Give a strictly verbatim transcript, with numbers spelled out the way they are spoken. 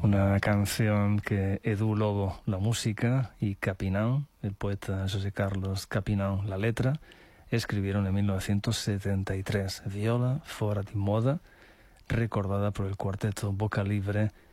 Una canción que Edu Lobo la música y Capinán, el poeta José Carlos Capinán, la letra, escribieron en mil novecientos setenta y tres. Viola fora de moda, recordada por el cuarteto Boca Libre